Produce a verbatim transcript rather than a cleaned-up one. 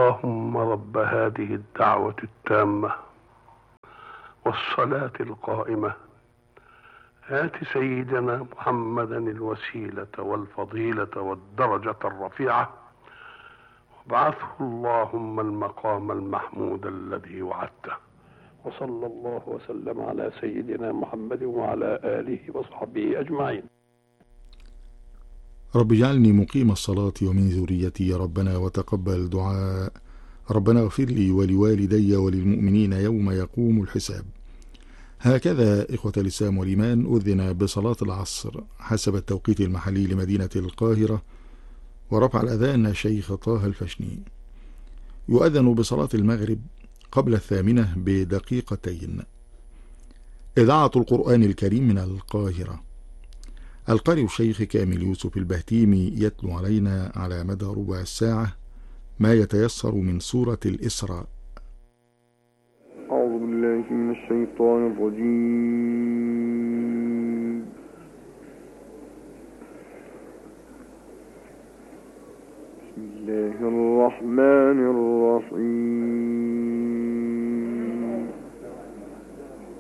اللهم رب هذه الدعوة التامة والصلاة القائمة آت سيدنا محمدا الوسيلة والفضيلة والدرجة الرفيعة وابعثه اللهم المقام المحمود الذي وعدته. وصلى الله وسلم على سيدنا محمد وعلى آله وصحبه أجمعين. رب اجعلني مقيم الصلاة ومن ذريتي يا ربنا وتقبل دعاء. ربنا اغفر لي ولوالدي وللمؤمنين يوم يقوم الحساب. هكذا إخوة الإسلام والإيمان أذن بصلاة العصر حسب التوقيت المحلي لمدينة القاهرة، ورفع الأذان الشيخ طه الفشني. يؤذن بصلاة المغرب قبل الثامنة بدقيقتين. إذاعة القرآن الكريم من القاهرة. القارئ الشيخ كامل يوسف البهتيمي يتلو علينا على مدى ربع الساعة ما يتيسر من سورة الإسراء. أعوذ بالله من الشيطان الرجيم. بسم الله الرحمن الرحيم.